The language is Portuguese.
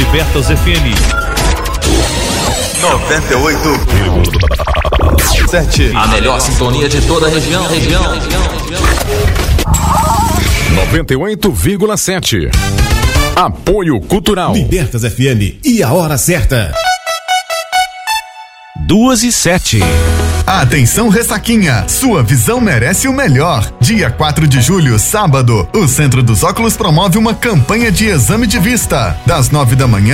Libertas FM 98,7. A melhor sintonia de toda a região. 98,7. Apoio Cultural. Libertas FM e a hora certa. 2:07. Atenção, Ressaquinha, sua visão merece o melhor. Dia 4 de julho, sábado, o Centro dos Óculos promove uma campanha de exame de vista. Das 9 da manhã